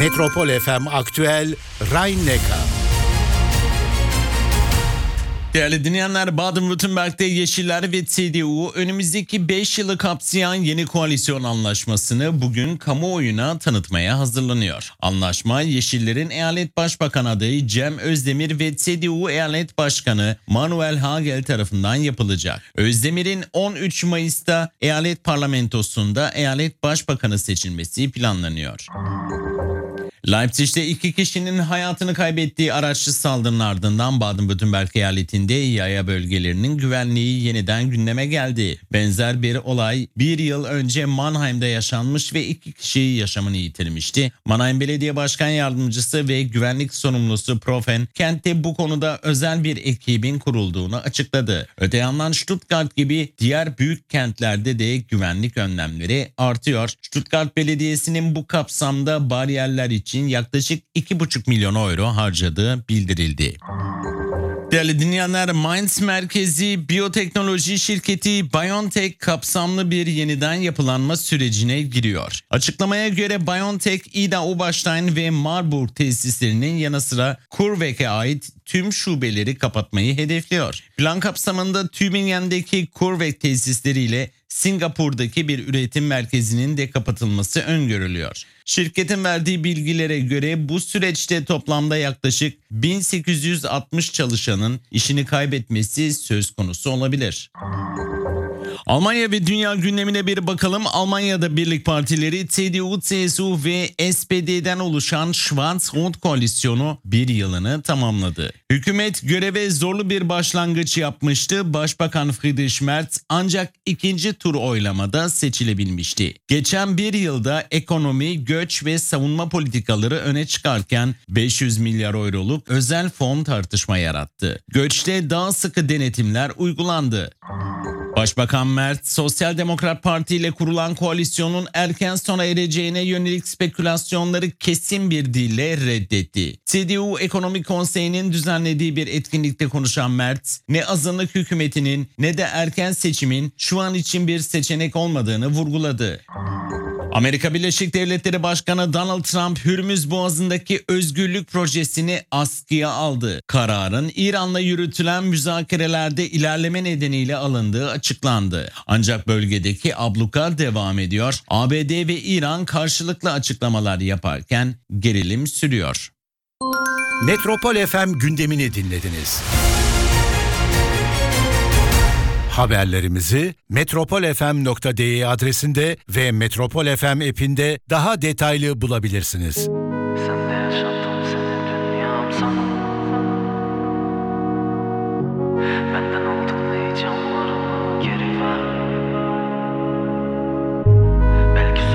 Metropol FM Aktüel Rhein-Neckar. Değerli dinleyenler, Baden-Württemberg'de Yeşiller ve CDU önümüzdeki 5 yılı kapsayan yeni koalisyon anlaşmasını bugün kamuoyuna tanıtmaya hazırlanıyor. Anlaşma, Yeşillerin eyalet başbakan adayı Cem Özdemir ve CDU eyalet başkanı Manuel Hagel tarafından yapılacak. Özdemir'in 13 Mayıs'ta eyalet parlamentosunda eyalet başbakanı seçilmesi planlanıyor. Leipzig'te 2 kişinin hayatını kaybettiği araçlı saldırının ardından Baden-Württemberg eyaletinde yaya bölgelerinin güvenliği yeniden gündeme geldi. Benzer bir olay bir yıl önce Mannheim'da yaşanmış ve 2 kişi yaşamını yitirmişti. Mannheim Belediye Başkan Yardımcısı ve güvenlik sorumlusu Profen, kentte bu konuda özel bir ekibin kurulduğunu açıkladı. Öte yandan Stuttgart gibi diğer büyük kentlerde de güvenlik önlemleri artıyor. Stuttgart Belediyesi'nin bu kapsamda bariyerler için yaklaşık 2,5 milyon euro harcadığı bildirildi. Değerli dinleyenler, Mainz merkezi biyoteknoloji şirketi BioNTech kapsamlı bir yeniden yapılanma sürecine giriyor. Açıklamaya göre BioNTech, Ida Oberstein ve Marburg tesislerinin yanı sıra CureVac'e ait tüm şubeleri kapatmayı hedefliyor. Plan kapsamında Tübingen'deki CureVac tesisleriyle Singapur'daki bir üretim merkezinin de kapatılması öngörülüyor. Şirketin verdiği bilgilere göre bu süreçte toplamda yaklaşık 1860 çalışanın işini kaybetmesi söz konusu olabilir. Almanya ve dünya gündemine bir bakalım. Almanya'da birlik partileri CDU, CSU ve SPD'den oluşan Schwarz-Rot koalisyonu bir yılını tamamladı. Hükümet göreve zorlu bir başlangıç yapmıştı. Başbakan Friedrich Merz ancak ikinci tur oylamada seçilebilmişti. Geçen bir yılda ekonomi, göç ve savunma politikaları öne çıkarken 500 milyar euroluk özel fon tartışma yarattı. Göçte daha sıkı denetimler uygulandı. Başbakan Merz, Sosyal Demokrat Parti ile kurulan koalisyonun erken sona ereceğine yönelik spekülasyonları kesin bir dille reddetti. CDU Ekonomik Konseyi'nin düzenlediği bir etkinlikte konuşan Merz, ne azınlık hükümetinin ne de erken seçimin şu an için bir seçenek olmadığını vurguladı. Amerika Birleşik Devletleri Başkanı Donald Trump, Hürmüz Boğazı'ndaki özgürlük projesini askıya aldı. Kararın İran'la yürütülen müzakerelerde ilerleme nedeniyle alındığı açıklandı. Ancak bölgedeki abluka devam ediyor. ABD ve İran karşılıklı açıklamalar yaparken gerilim sürüyor. Metropol FM gündemini dinlediniz. Haberlerimizi metropolfm.de adresinde ve Metropol FM app'inde daha detaylı bulabilirsiniz. Sen de yaşattın, senin dünyam sana. Benden